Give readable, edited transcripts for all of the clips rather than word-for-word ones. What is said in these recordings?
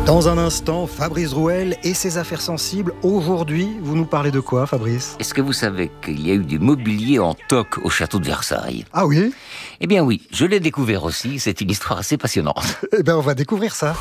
Dans un instant, Fabrice Drouel et ses affaires sensibles. Aujourd'hui, vous nous parlez de quoi, Fabrice ? Est-ce que vous savez qu'il y a eu du mobilier en toc au château de Versailles ? Ah oui ? Eh bien oui, je l'ai découvert aussi, c'est une histoire assez passionnante. Eh bien, on va découvrir ça.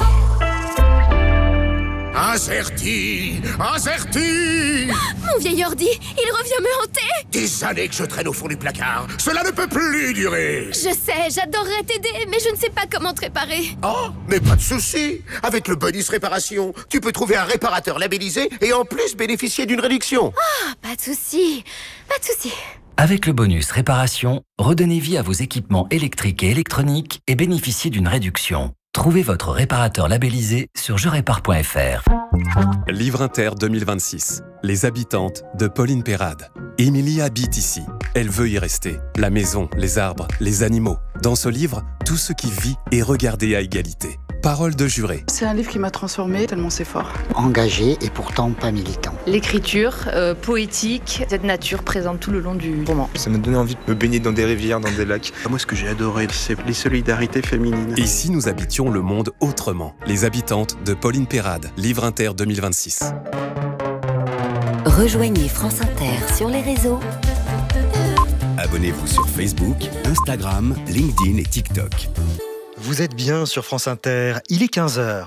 Azerty! Mon vieil ordi, il revient me hanter! Des années que je traîne au fond du placard. Cela ne peut plus durer. Je sais, j'adorerais t'aider, mais je ne sais pas comment te réparer. Oh, mais pas de souci. Avec le bonus réparation, tu peux trouver un réparateur labellisé et en plus bénéficier d'une réduction. Ah, pas de souci. Avec le bonus réparation, redonnez vie à vos équipements électriques et électroniques et bénéficiez d'une réduction. Trouvez votre réparateur labellisé sur jerépare.fr. Livre Inter 2026. Les habitantes de Pauline Perrade. Émilie habite ici. Elle veut y rester. La maison, les arbres, les animaux. Dans ce livre, tout ce qui vit est regardé à égalité. Parole de juré. C'est un livre qui m'a transformée tellement c'est fort. Engagé et pourtant pas militant. L'écriture poétique, cette nature présente tout le long du roman. Ça m'a donné envie de me baigner dans des rivières, dans des lacs. Moi, ce que j'ai adoré, c'est les solidarités féminines. Ici, nous habitions le monde autrement. Les habitantes de Pauline Perrade. Livre Inter 2026. Rejoignez France Inter sur les réseaux. Abonnez-vous sur Facebook, Instagram, LinkedIn et TikTok. Vous êtes bien sur France Inter, il est 15h.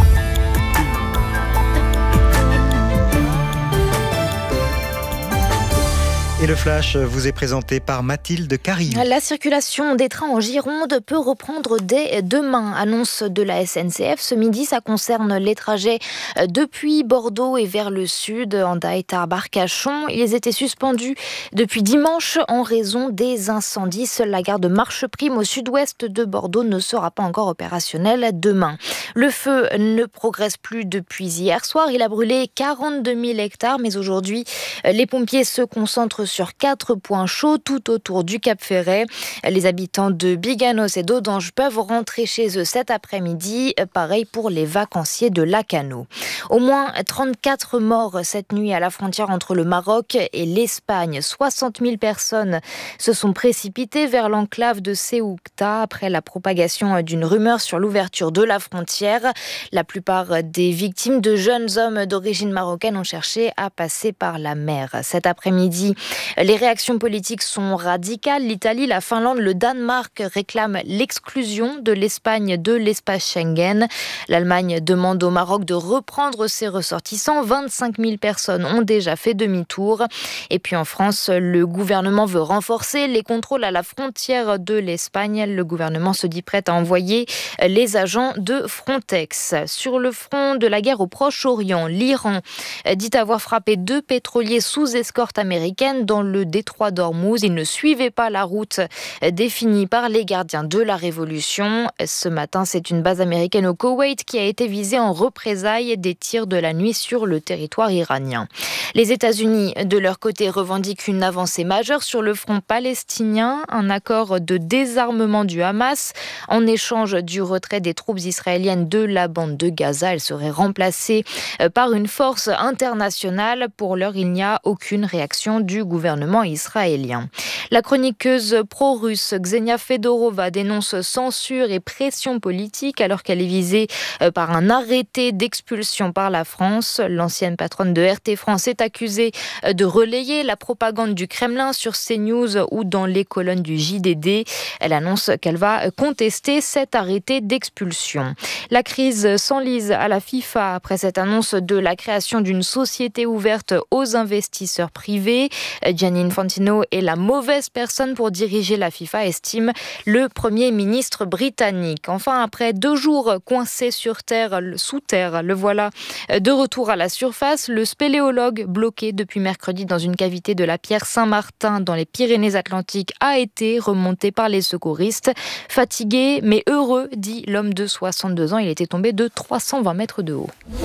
Et le flash vous est présenté par Mathilde Carille. La circulation des trains en Gironde peut reprendre dès demain, annonce de la SNCF. Ce midi, ça concerne les trajets depuis Bordeaux et vers le sud, Hendaye-Tarbes-Arcachon. Ils étaient suspendus depuis dimanche en raison des incendies. Seule la gare de Marcheprime au sud-ouest de Bordeaux ne sera pas encore opérationnelle demain. Le feu ne progresse plus depuis hier soir. Il a brûlé 42 000 hectares, mais aujourd'hui, les pompiers se concentrent sur 4 points chauds tout autour du Cap Ferret. Les habitants de Biganos et d'Audange peuvent rentrer chez eux cet après-midi. Pareil pour les vacanciers de Lacano. Au moins 34 morts cette nuit à la frontière entre le Maroc et l'Espagne. 60 000 personnes se sont précipitées vers l'enclave de Ceuta après la propagation d'une rumeur sur l'ouverture de la frontière. La plupart des victimes de jeunes hommes d'origine marocaine ont cherché à passer par la mer. Cet après-midi, les réactions politiques sont radicales. L'Italie, la Finlande, le Danemark réclament l'exclusion de l'Espagne de l'espace Schengen. L'Allemagne demande au Maroc de reprendre ses ressortissants. 25 000 personnes ont déjà fait demi-tour. Et puis en France, le gouvernement veut renforcer les contrôles à la frontière de l'Espagne. Le gouvernement se dit prêt à envoyer les agents de Frontex. Sur le front de la guerre au Proche-Orient, l'Iran dit avoir frappé 2 pétroliers sous escorte américaine dans le détroit d'Ormuz. Ils ne suivaient pas la route définie par les gardiens de la Révolution. Ce matin, c'est une base américaine au Koweït qui a été visée en représailles des tirs de la nuit sur le territoire iranien. Les États-Unis, de leur côté, revendiquent une avancée majeure sur le front palestinien, un accord de désarmement du Hamas. En échange du retrait des troupes israéliennes de la bande de Gaza, elles seraient remplacées par une force internationale. Pour l'heure, il n'y a aucune réaction du gouvernement israélien. La chroniqueuse pro-russe Ksenia Fedorova dénonce censure et pression politique alors qu'elle est visée par un arrêté d'expulsion par la France. L'ancienne patronne de RT France est accusée de relayer la propagande du Kremlin sur CNews ou dans les colonnes du JDD. Elle annonce qu'elle va contester cet arrêté d'expulsion. La crise s'enlise à la FIFA après cette annonce de la création d'une société ouverte aux investisseurs privés. Gianni Infantino est la mauvaise personne pour diriger la FIFA, estime le Premier ministre britannique. Enfin, après 2 jours coincé sous terre, le voilà de retour à la surface. Le spéléologue bloqué depuis mercredi dans une cavité de la pierre Saint-Martin dans les Pyrénées-Atlantiques a été remonté par les secouristes. Fatigué mais heureux, dit l'homme de 62 ans. Il était tombé de 320 mètres de haut.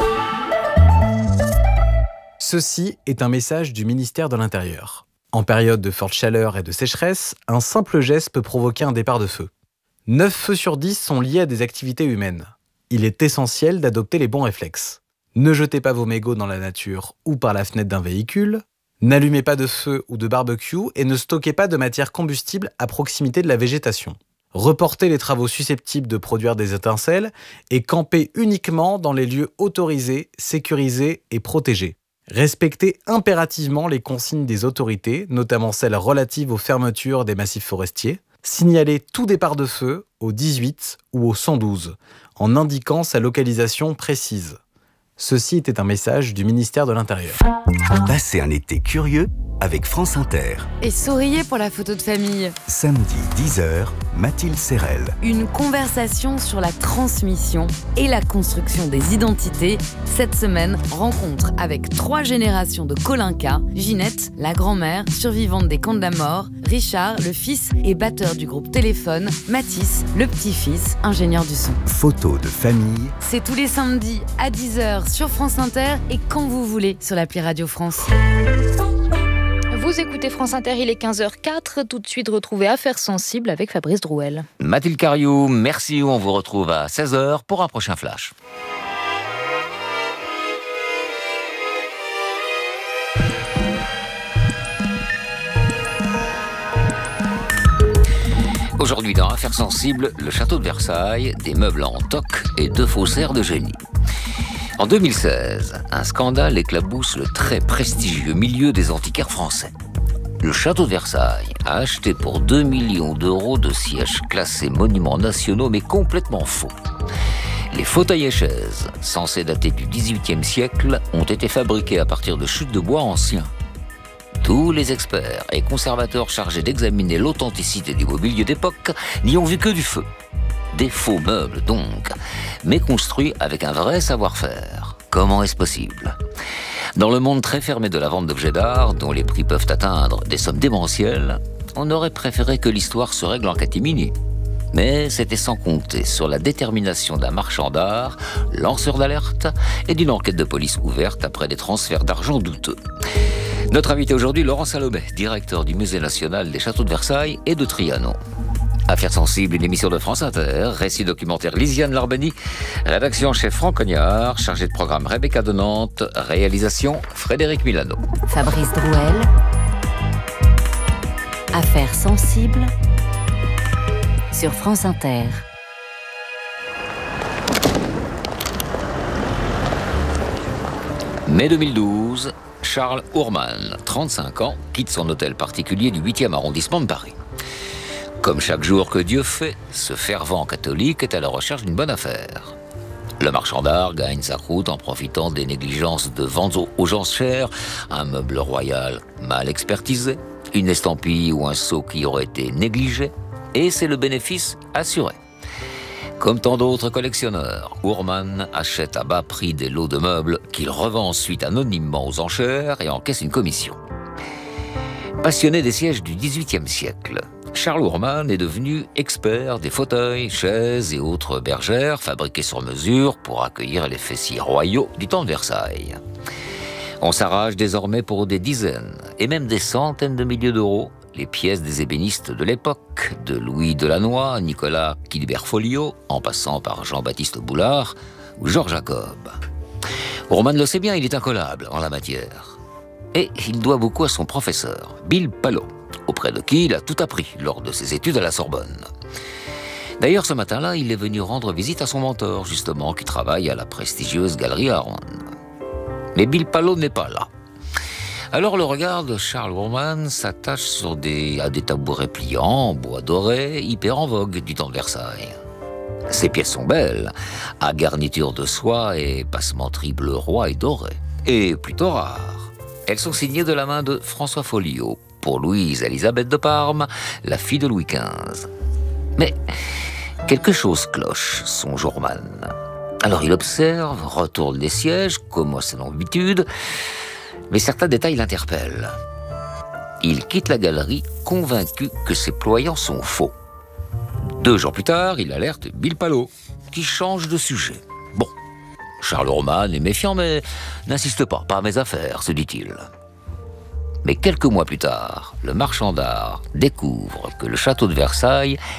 Ceci est un message du ministère de l'Intérieur. En période de forte chaleur et de sécheresse, un simple geste peut provoquer un départ de feu. 9 feux sur 10 sont liés à des activités humaines. Il est essentiel d'adopter les bons réflexes. Ne jetez pas vos mégots dans la nature ou par la fenêtre d'un véhicule. N'allumez pas de feu ou de barbecue et ne stockez pas de matière combustible à proximité de la végétation. reporter les travaux susceptibles de produire des étincelles et camper uniquement dans les lieux autorisés, sécurisés et protégés. Respecter impérativement les consignes des autorités, notamment celles relatives aux fermetures des massifs forestiers. Signaler tout départ de feu au 18 ou au 112, en indiquant sa localisation précise. Ceci était un message du ministère de l'Intérieur. Passez un été curieux avec France Inter. Et souriez pour la photo de famille. Samedi 10h, Mathilde Serrel. Une conversation sur la transmission et la construction des identités. Cette semaine, rencontre avec 3 générations de Colinca. Ginette, la grand-mère, survivante des camps de la mort. Richard, le fils et batteur du groupe Téléphone. Mathis, le petit-fils, ingénieur du son. Photos de famille. C'est tous les samedis à 10h sur France Inter et quand vous voulez sur l'appli Radio France. Vous écoutez France Inter, il est 15h04. Tout de suite, retrouvez Affaires sensibles avec Fabrice Drouel. Mathilde Cariou, merci. On vous retrouve à 16h pour un prochain flash. Aujourd'hui dans Affaires sensibles, le château de Versailles, des meubles en toc et 2 faussaires de génie. En 2016, un scandale éclabousse le très prestigieux milieu des antiquaires français. Le château de Versailles a acheté pour 2 millions d'euros de sièges classés monuments nationaux mais complètement faux. Les fauteuils et chaises, censés dater du XVIIIe siècle, ont été fabriqués à partir de chutes de bois anciens. Tous les experts et conservateurs chargés d'examiner l'authenticité du mobilier d'époque n'y ont vu que du feu. Des faux meubles donc, mais construits avec un vrai savoir-faire. Comment est-ce possible ? Dans le monde très fermé de la vente d'objets d'art, dont les prix peuvent atteindre des sommes démentielles, on aurait préféré que l'histoire se règle en catimini. Mais c'était sans compter sur la détermination d'un marchand d'art, lanceur d'alerte, et d'une enquête de police ouverte après des transferts d'argent douteux. Notre invité aujourd'hui, Laurent Salomé, directeur du Musée national des châteaux de Versailles et de Trianon. Affaires sensibles, une émission de France Inter, récit documentaire Lisiane Larbeni, rédaction chef Franck Cognard, chargé de programme Rebecca de Nantes, réalisation Frédéric Milano. Fabrice Drouel, Affaires sensibles sur France Inter. Mai 2012, Charles Ourman, 35 ans, quitte son hôtel particulier du 8e arrondissement de Paris. Comme chaque jour que Dieu fait, ce fervent catholique est à la recherche d'une bonne affaire. Le marchand d'art gagne sa croûte en profitant des négligences de ventes aux enchères, un meuble royal mal expertisé, une estampille ou un sceau qui aurait été négligé, et c'est le bénéfice assuré. Comme tant d'autres collectionneurs, Ourman achète à bas prix des lots de meubles qu'il revend ensuite anonymement aux enchères et encaisse une commission. Passionné des sièges du XVIIIe siècle, Charles Ourman est devenu expert des fauteuils, chaises et autres bergères fabriquées sur mesure pour accueillir les fessiers royaux du temps de Versailles. On s'arrache désormais pour des dizaines et même des centaines de milliers d'euros les pièces des ébénistes de l'époque, de Louis Delannoy, Nicolas Quilibert-Folliot, en passant par Jean-Baptiste Boulard ou Georges Jacob. Ourman le sait bien, il est incollable en la matière. Et il doit beaucoup à son professeur, Bill Palot, auprès de qui il a tout appris lors de ses études à la Sorbonne. D'ailleurs, ce matin-là, il est venu rendre visite à son mentor, justement, qui travaille à la prestigieuse Galerie Aron. Mais Bill Palot n'est pas là. Alors le regard de Charles Ourman s'attache à des tabourets pliants en bois doré, hyper en vogue du temps de Versailles. Ces pièces sont belles, à garniture de soie et passementerie bleu roi et doré, et plutôt rares. Elles sont signées de la main de François Folliot, pour Louise-Élisabeth de Parme, la fille de Louis XV. Mais quelque chose cloche, songe Ourman. Alors il observe, retourne les sièges, comme à son habitude, mais certains détails l'interpellent. Il quitte la galerie, convaincu que ses ployants sont faux. 2 jours plus tard, il alerte Bill Palot, qui change de sujet. Bon, Charles Ourman est méfiant, mais n'insiste pas à mes affaires, se dit-il. Mais quelques mois plus tard, le marchand d'art découvre que le château de Versailles